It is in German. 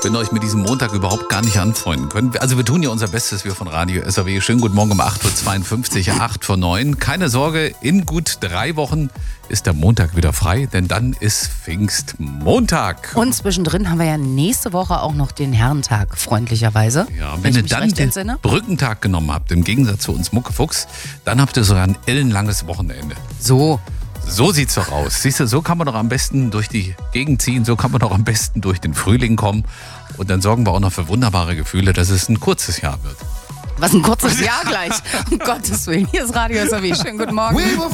wenn ihr euch mit diesem Montag überhaupt gar nicht anfreunden könnt. Also wir tun ja unser Bestes, wir von Radio SAW. Schönen guten Morgen um 8.52 Uhr, 8 vor 9. Keine Sorge, in gut 3 Wochen ist der Montag wieder frei, denn dann ist Pfingstmontag. Und zwischendrin haben wir ja nächste Woche auch noch den Herrentag, freundlicherweise. Ja, wenn ihr dann den Brückentag genommen habt, im Gegensatz zu uns Muckefuchs, dann habt ihr sogar ein ellenlanges Wochenende. So sieht's doch aus. Siehst du, so kann man doch am besten durch die Gegend ziehen, so kann man doch am besten durch den Frühling kommen. Und dann sorgen wir auch noch für wunderbare Gefühle, dass es ein kurzes Jahr wird. Was ein kurzes Jahr gleich. Um Gottes Willen. Hier ist Radio SAW. Schönen guten Morgen.